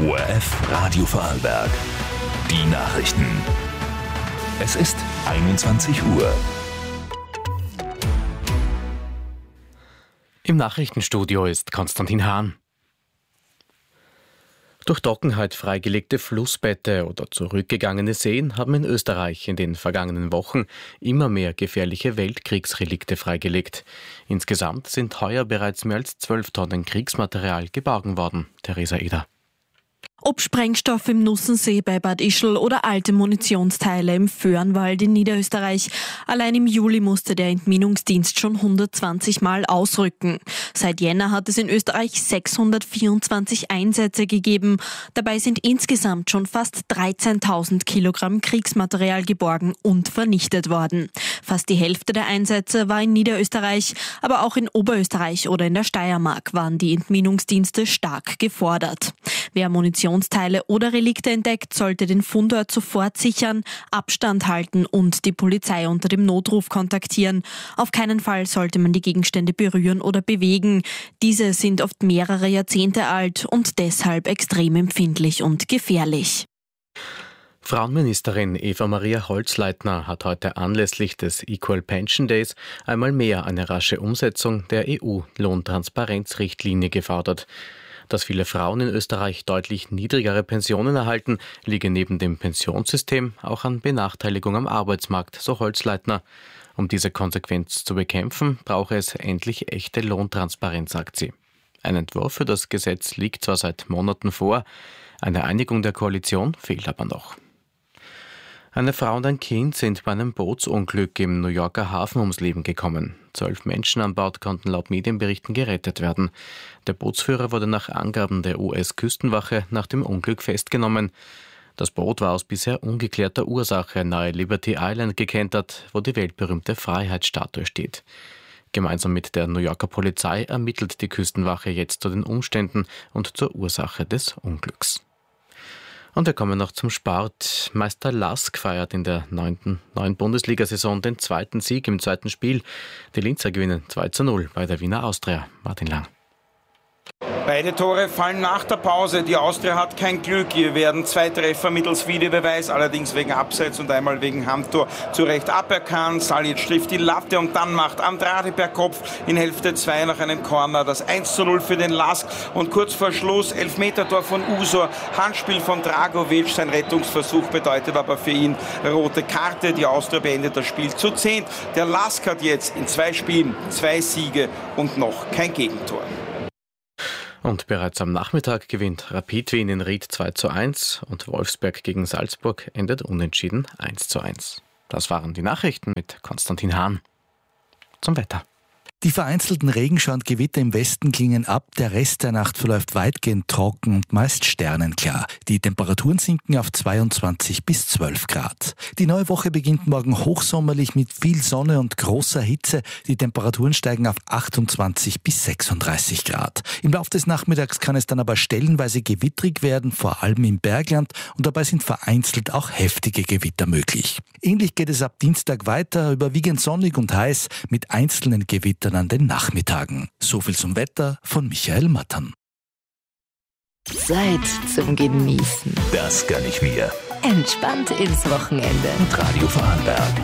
ORF Radio Vorarlberg. Die Nachrichten. Es ist 21 Uhr. Im Nachrichtenstudio ist Konstantin Hahn. Durch Trockenheit freigelegte Flussbette oder zurückgegangene Seen haben in Österreich in den vergangenen Wochen immer mehr gefährliche Weltkriegsrelikte freigelegt. Insgesamt sind heuer bereits mehr als 12 Tonnen Kriegsmaterial geborgen worden. Theresa Eder. Ob Sprengstoff im Nussensee bei Bad Ischl oder alte Munitionsteile im Föhrenwald in Niederösterreich. Allein im Juli musste der Entminungsdienst schon 120 Mal ausrücken. Seit Jänner hat es in Österreich 624 Einsätze gegeben. Dabei sind insgesamt schon fast 13.000 Kilogramm Kriegsmaterial geborgen und vernichtet worden. Fast die Hälfte der Einsätze war in Niederösterreich, aber auch in Oberösterreich oder in der Steiermark waren die Entminungsdienste stark gefordert. Wer Munitionsteile oder Relikte entdeckt, sollte den Fundort sofort sichern, Abstand halten und die Polizei unter dem Notruf kontaktieren. Auf keinen Fall sollte man die Gegenstände berühren oder bewegen. Diese sind oft mehrere Jahrzehnte alt und deshalb extrem empfindlich und gefährlich. Frauenministerin Eva-Maria Holzleitner hat heute anlässlich des Equal Pension Days einmal mehr eine rasche Umsetzung der EU-Lohntransparenzrichtlinie gefordert. Dass viele Frauen in Österreich deutlich niedrigere Pensionen erhalten, liege neben dem Pensionssystem auch an Benachteiligung am Arbeitsmarkt, so Holzleitner. Um diese Konsequenz zu bekämpfen, brauche es endlich echte Lohntransparenz, sagt sie. Ein Entwurf für das Gesetz liegt zwar seit Monaten vor, eine Einigung der Koalition fehlt aber noch. Eine Frau und ein Kind sind bei einem Bootsunglück im New Yorker Hafen ums Leben gekommen. 12 Menschen an Bord konnten laut Medienberichten gerettet werden. Der Bootsführer wurde nach Angaben der US-Küstenwache nach dem Unglück festgenommen. Das Boot war aus bisher ungeklärter Ursache nahe Liberty Island gekentert, wo die weltberühmte Freiheitsstatue steht. Gemeinsam mit der New Yorker Polizei ermittelt die Küstenwache jetzt zu den Umständen und zur Ursache des Unglücks. Und wir kommen noch zum Sport. Meister Lask feiert in der neuen Bundesliga-Saison den zweiten Sieg im zweiten Spiel. Die Linzer gewinnen 2:0 bei der Wiener Austria. Martin Lang. Beide Tore fallen nach der Pause. Die Austria hat kein Glück. Hier werden 2 Treffer mittels Videobeweis, allerdings wegen Abseits und einmal wegen Handtor zu Recht aberkannt. Salic trifft die Latte und dann macht Andrade per Kopf in Hälfte 2 nach einem Corner das 1:0 für den Lask. Und kurz vor Schluss Elfmetertor von Usor, Handspiel von Dragovic. Sein Rettungsversuch bedeutet aber für ihn rote Karte. Die Austria beendet das Spiel zu 10. Der Lask hat jetzt in 2 Spielen 2 Siege und noch kein Gegentor. Und bereits am Nachmittag gewinnt Rapid Wien in Ried 2:1 und Wolfsberg gegen Salzburg endet unentschieden 1:1. Das waren die Nachrichten mit Konstantin Hahn. Zum Wetter. Die vereinzelten Regenschauer und Gewitter im Westen klingen ab. Der Rest der Nacht verläuft weitgehend trocken und meist sternenklar. Die Temperaturen sinken auf 22 bis 12 Grad. Die neue Woche beginnt morgen hochsommerlich mit viel Sonne und großer Hitze. Die Temperaturen steigen auf 28 bis 36 Grad. Im Laufe des Nachmittags kann es dann aber stellenweise gewittrig werden, vor allem im Bergland. Und dabei sind vereinzelt auch heftige Gewitter möglich. Ähnlich geht es ab Dienstag weiter, überwiegend sonnig und heiß mit einzelnen Gewittern an den Nachmittagen. So viel zum Wetter von Michael Mattern. Zeit zum Genießen. Das gönn ich mir. Entspannt ins Wochenende. Radio Vorarlberg.